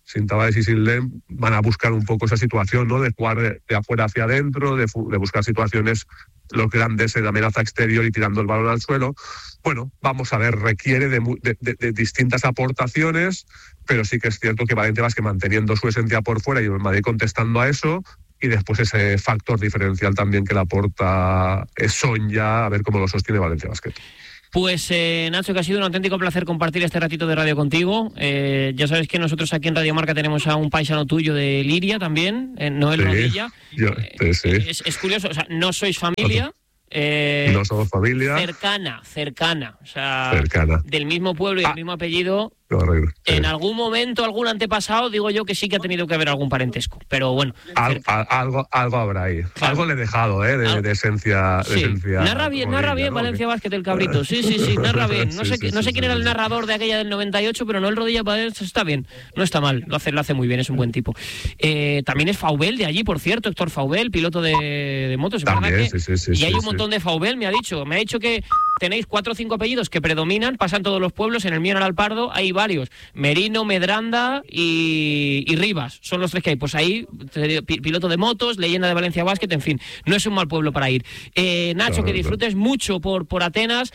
sin Tavares y sin Lem, van a buscar un poco esa situación, ¿no? De jugar de, de afuera hacia adentro, de, de buscar situaciones los grandes en la amenaza exterior y tirando el balón al suelo. Bueno, vamos a ver, requiere de, de, de, de distintas aportaciones, pero sí que es cierto que Valencia Basket manteniendo su esencia por fuera y el Madrid contestando a eso, y después ese factor diferencial también que le aporta Sonja, a ver cómo lo sostiene Valencia Basket. Pues eh, Nacho, que ha sido un auténtico placer compartir este ratito de radio contigo. Eh, ya sabes que nosotros aquí en Radio Marca tenemos a un paisano tuyo de Liria también, eh, Noel sí, Rodilla. Yo, eh, sí. es, es curioso, o sea, no sois familia. Eh, no somos familia. Cercana, cercana. O sea, cercana. Del mismo pueblo y ah. del mismo apellido. Correcto. En sí. algún momento, algún antepasado, digo yo que sí que ha tenido que haber algún parentesco. Pero bueno. Al, al, algo, algo habrá ahí. Claro. Algo le he dejado, ¿eh? De, de esencia. Sí. De esencia narra bien, narra bien, ¿no? Valencia Basket, el cabrito. Sí, sí, sí, narra bien. No sí, sé, sí, no sé sí, quién sí, era el narrador de aquella del noventa y ocho, pero no el Rodilla está bien. No está mal. Lo hace, lo hace muy bien, es un buen tipo. Eh, también es Faubel de allí, por cierto, Héctor Faubel, piloto de, de motos. También, que, sí, sí, sí, y hay sí, un montón sí. de Faubel, me ha dicho. Me ha dicho que tenéis cuatro o cinco apellidos que predominan, pasan todos los pueblos. En el mío, en el Alpardo, hay varios. Merino, Medranda y, y Rivas. Son los tres que hay. Pues ahí, piloto de motos, leyenda de Valencia Basket, en fin. No es un mal pueblo para ir. Eh, Nacho, claro, que disfrutes claro. mucho por, por Atenas,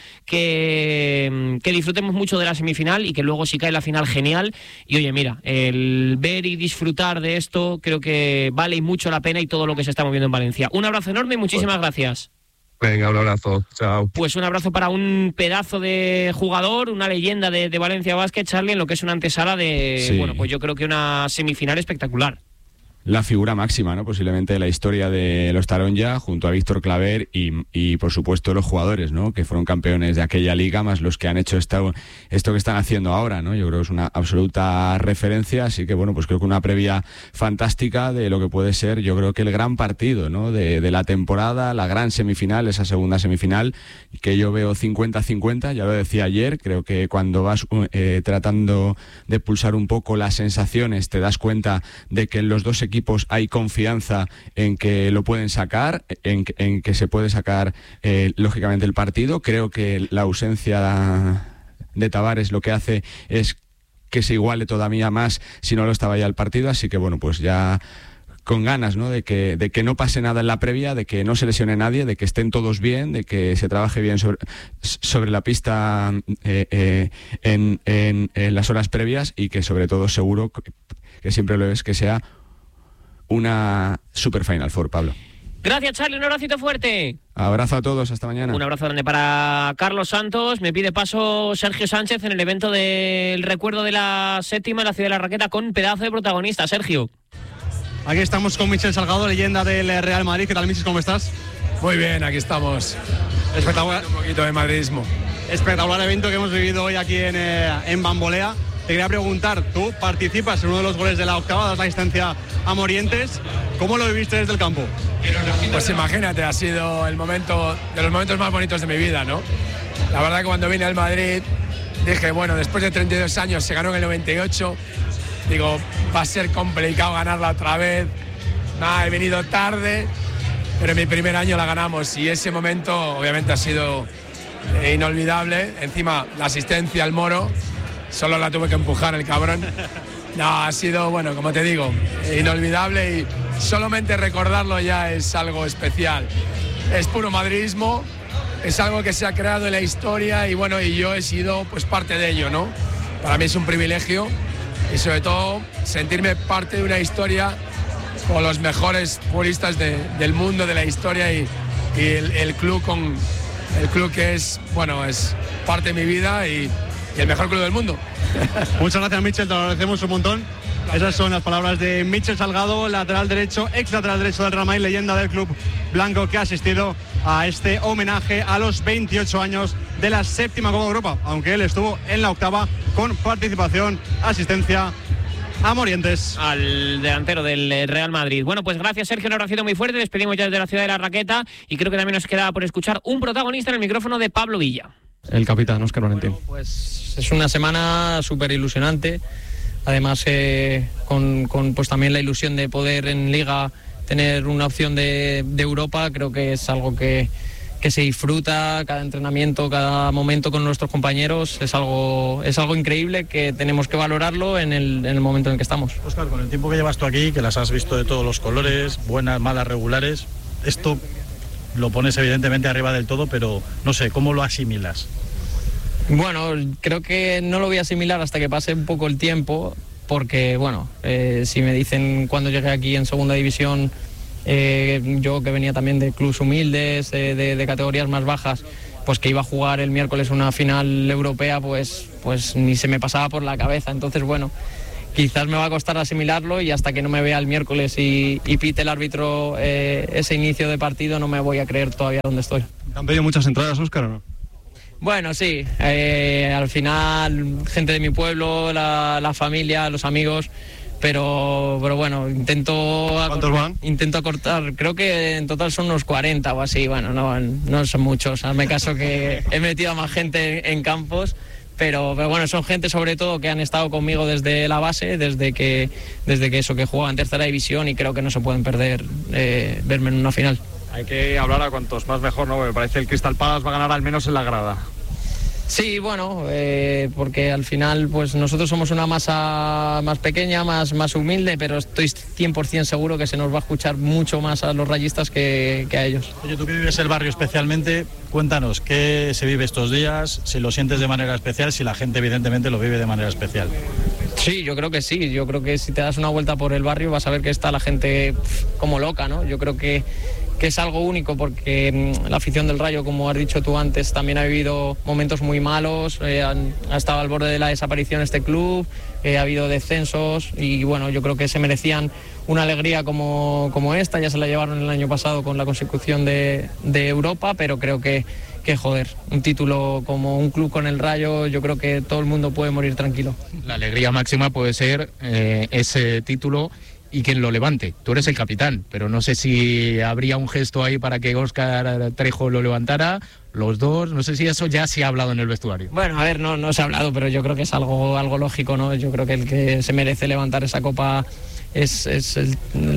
que, que disfrutemos mucho de la semifinal y que luego si cae la final, genial. Y oye, mira, el ver y disfrutar de esto creo que vale mucho la pena y todo lo que se está moviendo en Valencia. Un abrazo enorme y muchísimas bueno. gracias. Venga, un abrazo, chao. Pues un abrazo para un pedazo de jugador, una leyenda de, de Valencia Basket, Charlie, en lo que es una antesala de, sí. bueno, pues yo creo que una semifinal espectacular. La figura máxima, ¿no? Posiblemente de la historia de los Taronja, junto a Víctor Claver y, y por supuesto los jugadores, ¿no? Que fueron campeones de aquella liga, más los que han hecho esto, esto que están haciendo ahora, ¿no? Yo creo que es una absoluta referencia, así que bueno, pues creo que una previa fantástica de lo que puede ser, yo creo que el gran partido, ¿no? De, de la temporada, la gran semifinal, esa segunda semifinal, que yo veo cincuenta cincuenta, ya lo decía ayer, creo que cuando vas eh, tratando de pulsar un poco las sensaciones, te das cuenta de que en los dos equipos equipos hay confianza en que lo pueden sacar, en, en que se puede sacar eh, lógicamente el partido. Creo que la ausencia de Tavares lo que hace es que se iguale todavía más si no lo estaba ya el partido, así que bueno, pues ya con ganas, ¿no? De que, de que no pase nada en la previa, de que no se lesione nadie, de que estén todos bien, de que se trabaje bien sobre, sobre la pista eh, eh, en, en, en las horas previas y que sobre todo seguro que, que siempre lo es, que sea una super Final Four, Pablo. Gracias, Charlie, un abracito fuerte. Abrazo a todos, hasta mañana. Un abrazo grande para Carlos Santos. Me pide paso Sergio Sánchez en el evento del recuerdo de la séptima en la Ciudad de la Raqueta con pedazo de protagonista. Sergio. Aquí estamos con Michel Salgado, leyenda del Real Madrid. ¿Qué tal, Michel? ¿Cómo estás? Muy bien, aquí estamos. Espectacular. Un poquito de madridismo. Espectacular evento que hemos vivido hoy aquí en, eh, en Bambolea. Te quería preguntar, tú participas en uno de los goles de la octava, das la asistencia a Morientes. ¿Cómo lo viviste desde el campo? Pues imagínate, ha sido el momento de los momentos más bonitos de mi vida, ¿no? La verdad que cuando vine al Madrid dije, bueno, después de treinta y dos años se ganó en el noventa y ocho, digo, va a ser complicado ganarla otra vez. Nada, he venido tarde, pero en mi primer año la ganamos y ese momento obviamente ha sido eh, inolvidable. Encima la asistencia al Moro, solo la tuve que empujar el cabrón. No, ha sido, bueno, como te digo, inolvidable y solamente recordarlo ya es algo especial. Es puro madridismo, es algo que se ha creado en la historia y bueno, y yo he sido pues parte de ello, ¿no? Para mí es un privilegio y sobre todo sentirme parte de una historia con los mejores futbolistas de, del mundo, de la historia y, y el, el club con el club que es, bueno, es parte de mi vida y y el mejor club del mundo. Muchas gracias, Michel, te lo agradecemos un montón. Esas son las palabras de Michel Salgado, lateral derecho, ex lateral derecho del Real Madrid, leyenda del club blanco, que ha asistido a este homenaje a los veintiocho años de la séptima Copa de Europa, aunque él estuvo en la octava con participación, asistencia a Morientes. Al delantero del Real Madrid. Bueno, pues gracias, Sergio, un abrazo muy fuerte. Despedimos ya desde la Ciudad de la Raqueta y creo que también nos queda por escuchar un protagonista en el micrófono de Pablo Villa. El capitán, Óscar Valentín. Bueno, pues es una semana súper ilusionante, además eh, con, con pues también la ilusión de poder en Liga tener una opción de, de Europa. Creo que es algo que, que se disfruta cada entrenamiento, cada momento con nuestros compañeros. Es algo, es algo increíble que tenemos que valorarlo en el, en el momento en el que estamos. Óscar, con el tiempo que llevas tú aquí, que las has visto de todos los colores, buenas, malas, regulares, esto lo pones evidentemente arriba del todo, pero no sé, ¿cómo lo asimilas? Bueno, creo que no lo voy a asimilar hasta que pase un poco el tiempo, porque bueno, eh, si me dicen cuando llegué aquí en segunda división, eh, yo que venía también de clubes humildes, de, de, de categorías más bajas, pues que iba a jugar el miércoles una final europea, pues, pues ni se me pasaba por la cabeza. Entonces bueno, quizás me va a costar asimilarlo y hasta que no me vea el miércoles y, y pite el árbitro eh, ese inicio de partido, no me voy a creer todavía dónde estoy. ¿Te han pedido muchas entradas, Óscar, o no? Bueno, sí, eh, al final gente de mi pueblo, la, la familia, los amigos, pero, pero bueno, intento ¿Cuántos van? Intento acortar, creo que en total son unos cuarenta o así, bueno, no, no son muchos, hazme caso que he metido a más gente en campos, pero, pero bueno, son gente sobre todo que han estado conmigo desde la base, desde que, desde que eso, que jugaba en tercera división, y creo que no se pueden perder eh, verme en una final. Hay que hablar a cuantos más mejor, ¿no? Me parece que el Crystal Palace va a ganar al menos en la grada. Sí, bueno, eh, porque al final pues nosotros somos una masa más pequeña, más, más humilde, pero estoy cien por ciento seguro que se nos va a escuchar mucho más a los rayistas que, que a ellos. Oye, tú que vives el barrio especialmente, cuéntanos, ¿qué se vive estos días? Si lo sientes de manera especial, si la gente evidentemente lo vive de manera especial. Sí, yo creo que sí, yo creo que si te das una vuelta por el barrio vas a ver que está la gente pff, como loca, ¿no? Yo creo que que es algo único porque la afición del Rayo, como has dicho tú antes, también ha vivido momentos muy malos, eh, han, ha estado al borde de la desaparición este club, eh, ha habido descensos y bueno, yo creo que se merecían una alegría como, como esta, ya se la llevaron el año pasado con la consecución de, de Europa, pero creo que, que joder, un título como un club con el Rayo, yo creo que todo el mundo puede morir tranquilo. La alegría máxima puede ser eh, ese título y quien lo levante. Tú eres el capitán, pero no sé si habría un gesto ahí para que Óscar Trejo lo levantara, los dos, no sé si eso ya se ha hablado en el vestuario. Bueno, a ver, no, no se ha hablado, pero yo creo que es algo, algo lógico, ¿no? Yo creo que el que se merece levantar esa copa es, es el,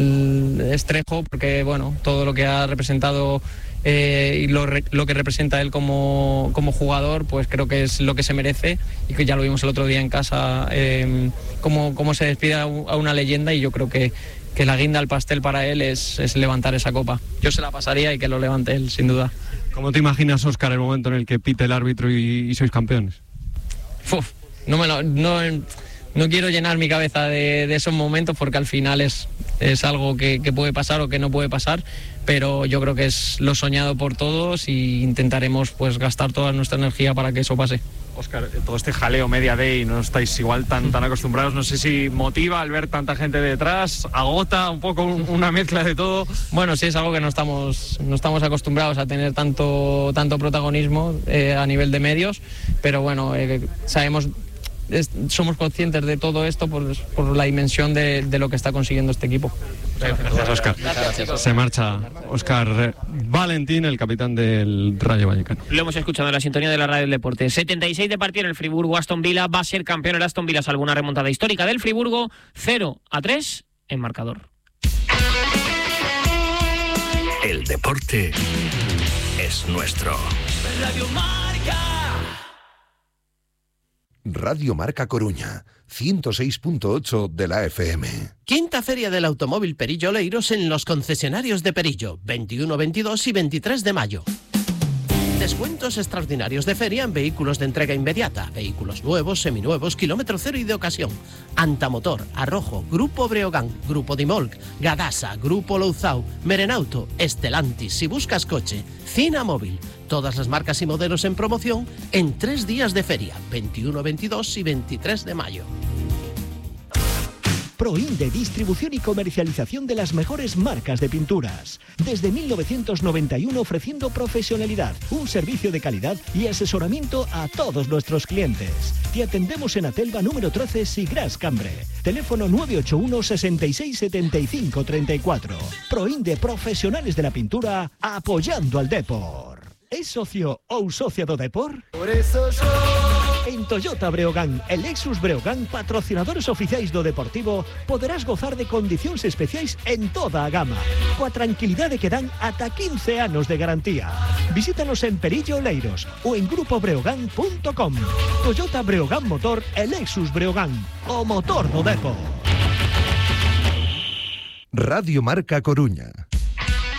el es Trejo, porque bueno, todo lo que ha representado eh, y lo, lo que representa él como, como jugador, pues creo que es lo que se merece, y que ya lo vimos el otro día en casa, eh, cómo, cómo se despide a una leyenda, y yo creo que, que la guinda al pastel para él es, es levantar esa copa. Yo se la pasaría y que lo levante él, sin duda. ¿Cómo te imaginas, Óscar, el momento en el que pite el árbitro y, y sois campeones? Uf, no me lo... No, No quiero llenar mi cabeza de, de esos momentos porque al final es, es algo que, que puede pasar o que no puede pasar, pero yo creo que es lo soñado por todos y intentaremos pues gastar toda nuestra energía para que eso pase. Óscar, todo este jaleo media day, no estáis igual tan, tan acostumbrados, no sé si motiva al ver tanta gente detrás, agota un poco una mezcla de todo. Bueno, sí, es algo que no estamos, no estamos acostumbrados a tener tanto, tanto protagonismo eh, a nivel de medios, pero bueno, eh, sabemos... Es, somos conscientes de todo esto por, por la dimensión de, de lo que está consiguiendo este equipo. Gracias, Óscar. Gracias, Se marcha Óscar Valentín, el capitán del Rayo Vallecano. Lo hemos escuchado en la sintonía de la Radio del Deporte. setenta y seis de partido en el Friburgo. Aston Villa va a ser campeón. El Aston Villa salvo una remontada histórica del Friburgo. cero a tres en marcador. El deporte es nuestro. Radio Marca. Radio Marca Coruña, ciento seis punto ocho de la F M. Quinta Feria del Automóvil Perillo Oleiros en los concesionarios de Perillo, veintiuno, veintidós y veintitrés de mayo. Descuentos extraordinarios de feria en vehículos de entrega inmediata, vehículos nuevos, seminuevos, kilómetro cero y de ocasión. Antamotor, Arrojo, Grupo Breogán, Grupo Dimolc, Gadasa, Grupo Louzao, Merenauto, Estelantis, si buscas coche, Cina Móvil. Todas las marcas y modelos en promoción en tres días de feria, veintiuno, veintidós y veintitrés de mayo. Proinde, distribución y comercialización de las mejores marcas de pinturas. Desde mil novecientos noventa y uno ofreciendo profesionalidad, un servicio de calidad y asesoramiento a todos nuestros clientes. Te atendemos en Atelva número trece, Sigras Cambre. Teléfono nueve ocho uno, sesenta y seis, setenta y cinco, treinta y cuatro. Proinde, profesionales de la pintura, apoyando al Depor. ¿Es socio o socio do Depor? Por eso yo En Toyota Breogán e Lexus Breogán, patrocinadores oficiais do Deportivo, poderás gozar de condicións especiais en toda a gama, coa tranquilidade que dan ata quince anos de garantía. Visítanos en Perillo Oleiros ou en grupo breogán punto com. Toyota Breogán Motor e Lexus Breogán, o motor do Depo. Radio Marca Coruña.